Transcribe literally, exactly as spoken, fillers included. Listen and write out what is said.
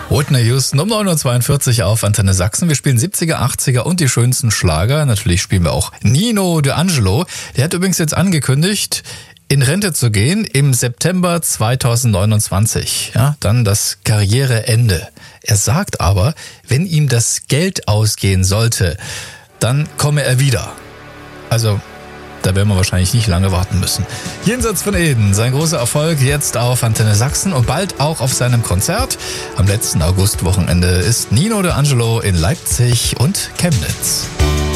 Whitney Houston um neun Uhr zweiundvierzig auf Antenne Sachsen. Wir spielen siebziger, achtziger und die schönsten Schlager. Natürlich spielen wir auch Nino D'Angelo. Der hat übrigens jetzt angekündigt, in Rente zu gehen im September zweitausendneunundzwanzig. Ja, dann das Karriereende. Er sagt aber, wenn ihm das Geld ausgehen sollte, dann komme er wieder. Also, da werden wir wahrscheinlich nicht lange warten müssen. Jenseits von Eden, sein großer Erfolg jetzt auf Antenne Sachsen und bald auch auf seinem Konzert. Am letzten Augustwochenende ist Nino D'Angelo in Leipzig und Chemnitz.